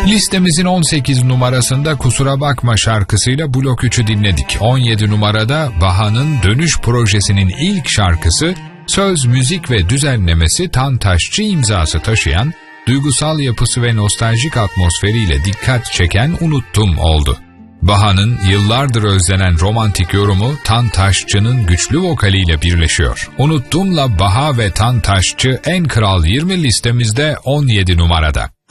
Listemizin 18 numarasında Kusura Bakma şarkısıyla Blok 3'ü dinledik. 17 numarada Baha'nın Dönüş projesinin ilk şarkısı, söz, müzik ve düzenlemesi Tantaşçı imzası taşıyan, duygusal yapısı ve nostaljik atmosferiyle dikkat çeken Unuttum oldu. Baha'nın yıllardır özlenen romantik yorumu Tantaşçı'nın güçlü vokaliyle birleşiyor. Unuttum'la Baha ve Tantaşçı en kral 20 listemizde 17 numarada.